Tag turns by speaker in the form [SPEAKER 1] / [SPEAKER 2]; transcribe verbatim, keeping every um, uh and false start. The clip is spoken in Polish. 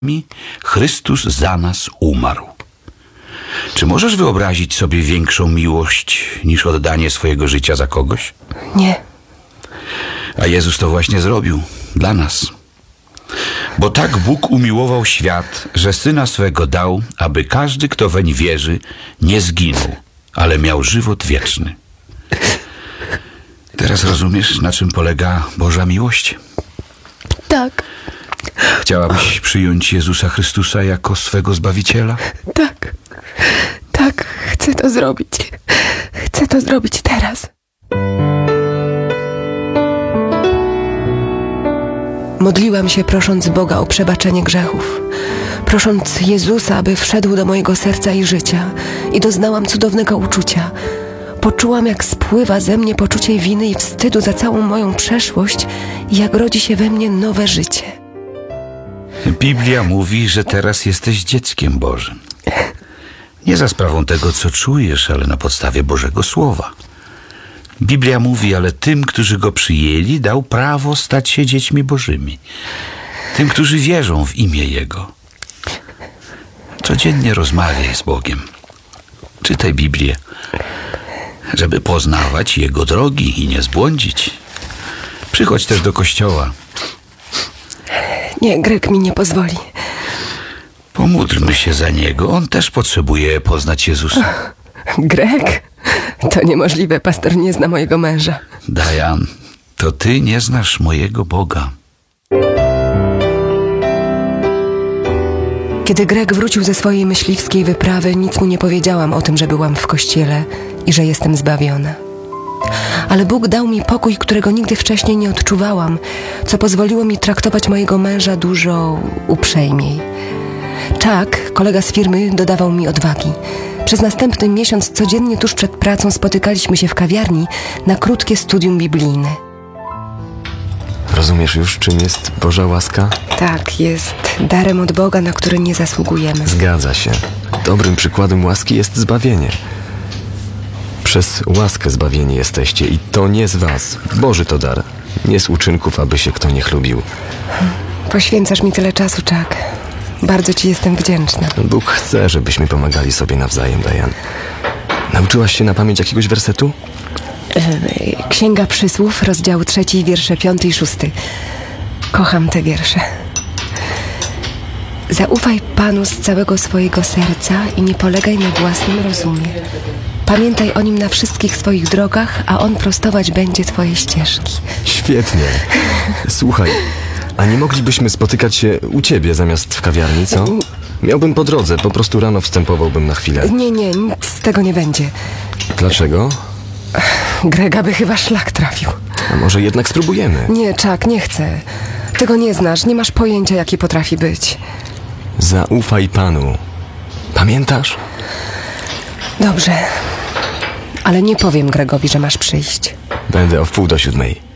[SPEAKER 1] Chrystus za nas umarł. Czy możesz wyobrazić sobie większą miłość niż oddanie swojego życia za kogoś?
[SPEAKER 2] Nie.
[SPEAKER 1] A Jezus to właśnie zrobił dla nas. Bo tak Bóg umiłował świat, że Syna swego dał, aby każdy, kto weń wierzy, nie zginął, ale miał żywot wieczny. Teraz rozumiesz, na czym polega Boża miłość?
[SPEAKER 2] Tak.
[SPEAKER 1] Chciałabyś przyjąć Jezusa Chrystusa jako swego Zbawiciela?
[SPEAKER 2] Tak. Tak, chcę to zrobić. Chcę to zrobić teraz. Modliłam się, prosząc Boga o przebaczenie grzechów, prosząc Jezusa, aby wszedł do mojego serca i życia, i doznałam cudownego uczucia. Poczułam, jak spływa ze mnie poczucie winy i wstydu za całą moją przeszłość i jak rodzi się we mnie nowe życie.
[SPEAKER 1] Biblia mówi, że teraz jesteś dzieckiem Bożym. Nie za sprawą tego, co czujesz, ale na podstawie Bożego Słowa. Biblia mówi, ale tym, którzy Go przyjęli, dał prawo stać się dziećmi Bożymi. Tym, którzy wierzą w imię Jego. Codziennie rozmawiaj z Bogiem. Czytaj Biblię, żeby poznawać Jego drogi i nie zbłądzić. Przychodź też do kościoła.
[SPEAKER 2] Nie, Greg mi nie pozwoli.
[SPEAKER 1] Pomódlmy się za niego. On też potrzebuje poznać Jezusa.
[SPEAKER 2] Greg? To niemożliwe, pastor nie zna mojego męża.
[SPEAKER 1] Diane, to ty nie znasz mojego Boga.
[SPEAKER 2] Kiedy Greg wrócił ze swojej myśliwskiej wyprawy, nic mu nie powiedziałam o tym, że byłam w kościele i że jestem zbawiona. Ale Bóg dał mi pokój, którego nigdy wcześniej nie odczuwałam, co pozwoliło mi traktować mojego męża dużo uprzejmiej. Chuck, kolega z firmy, dodawał mi odwagi. Przez następny miesiąc codziennie tuż przed pracą spotykaliśmy się w kawiarni na krótkie studium biblijne.
[SPEAKER 3] Rozumiesz już, czym jest Boża łaska?
[SPEAKER 2] Tak, jest darem od Boga, na który nie zasługujemy.
[SPEAKER 3] Zgadza się. Dobrym przykładem łaski jest zbawienie. Przez łaskę zbawieni jesteście i to nie z was. Boży to dar. Nie z uczynków, aby się kto nie chlubił.
[SPEAKER 2] Poświęcasz mi tyle czasu, Chuck. Bardzo ci jestem wdzięczna.
[SPEAKER 3] Bóg chce, żebyśmy pomagali sobie nawzajem, Diane. Nauczyłaś się na pamięć jakiegoś wersetu?
[SPEAKER 2] Księga Przysłów, rozdział trzeci, wiersze piąty i szósty. Kocham te wiersze. Zaufaj Panu z całego swojego serca i nie polegaj na własnym rozumie. Pamiętaj o Nim na wszystkich swoich drogach, a On prostować będzie twoje ścieżki.
[SPEAKER 3] Świetnie. Słuchaj, a nie moglibyśmy spotykać się u ciebie zamiast w kawiarni, co? Miałbym po drodze, po prostu rano wstępowałbym na chwilę.
[SPEAKER 2] Nie, nie, nic z tego nie będzie.
[SPEAKER 3] Dlaczego?
[SPEAKER 2] Grega by chyba szlak trafił.
[SPEAKER 3] A może jednak spróbujemy?
[SPEAKER 2] Nie, Chuck, nie chcę. Tego nie znasz, nie masz pojęcia, jaki potrafi być.
[SPEAKER 3] Zaufaj Panu. Pamiętasz?
[SPEAKER 2] Dobrze, ale nie powiem Gregowi, że masz przyjść.
[SPEAKER 3] Będę o wpół do siódmej.